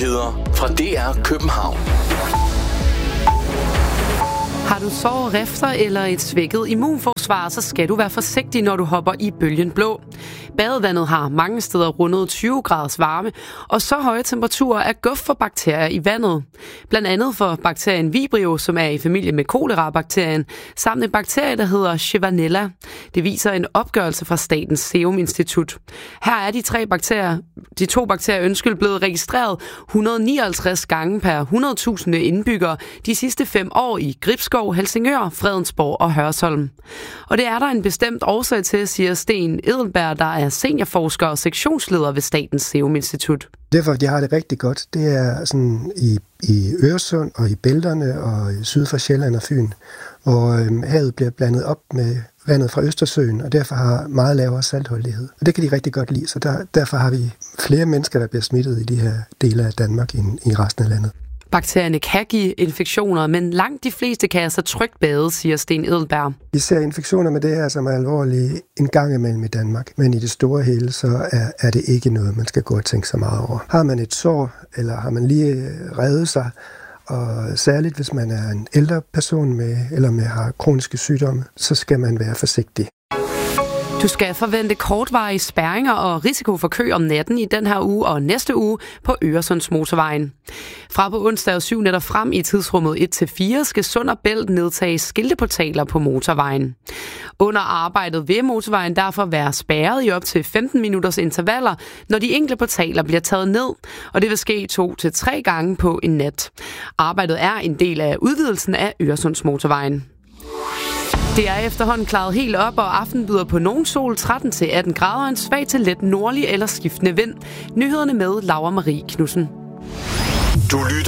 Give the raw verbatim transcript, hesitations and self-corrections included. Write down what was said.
Nyheder fra D R København. Har du sår, rifter eller et svækket immunforsvar, så skal du være forsigtig, når du hopper i bølgen blå. Badevandet har mange steder rundet tyve graders varme, og så høje temperaturer er guf for bakterier i vandet. Blandt andet for bakterien Vibrio, som er i familie med kolera-bakterien, samt en bakterie, der hedder Chivanella. Det viser en opgørelse fra Statens Serum Institut. Her er de, tre bakterier, de to bakterier ønskel blevet registreret et hundrede og nioghalvtreds gange per hundrede tusind indbyggere de sidste fem år i Gribskov, Helsingør, Fredensborg og Hørsholm. Og det er der en bestemt årsag til, siger Sten Edelberg, der er seniorforsker og sektionsleder ved Statens Serum Institut. Derfor, jeg har det rigtig godt, det er sådan i, i Øresund og i bælterne og i syd for Sjælland og Fyn, hvor øhm, havet bliver blandet op med vandet fra Østersøen, og derfor har meget lavere saltholdighed. Og det kan de rigtig godt lide, så der, derfor har vi flere mennesker, der bliver smittet i de her dele af Danmark end i resten af landet. Bakterierne kan give infektioner, men langt de fleste kan altså trygt bade, siger Sten Edelberg. Vi ser infektioner med det her, som er alvorlige en gang imellem i Danmark, men i det store hele, så er, er det ikke noget, man skal gå og tænke så meget over. Har man et sår, eller har man lige revet sig, og særligt hvis man er en ældre person med, eller med har kroniske sygdomme, så skal man være forsigtig. Du skal forvente kortvarige spærringer og risiko for kø om natten i den her uge og næste uge på Øresundsmotorvejen. Fra på onsdag og syv nætter frem i tidsrummet et til fire skal Sund og Bælt nedtage skilteportaler på motorvejen. Under arbejdet vil motorvejen derfor være spærret i op til femten minutters intervaller, når de enkelte portaler bliver taget ned, og det vil ske to til tre gange på en nat. Arbejdet er en del af udvidelsen af Øresundsmotorvejen. Det er efterhånden klaret helt op, og aften byder på nogen sol tretten til atten grader og en svag til let nordlig eller skiftende vind. Nyhederne med Laura Marie Knudsen. Du lytter